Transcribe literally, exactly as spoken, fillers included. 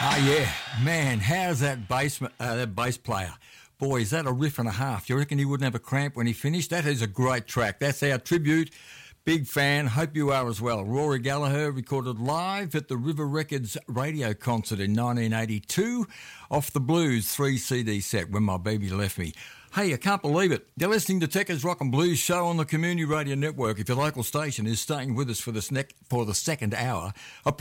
Oh, yeah. Man, how's that bass, uh, that bass player? Boy, is that a riff and a half. You reckon he wouldn't have a cramp when he finished? That is a great track. That's our tribute. Big fan. Hope you are as well. Rory Gallagher recorded live at the River Records radio concert in nineteen eighty-two off the Blues three C D set, When My Baby Left Me. Hey, I can't believe it. You're listening to Techers Rock and Blues show on the Community Radio Network. If your local station is staying with us for, this ne- for the second hour, a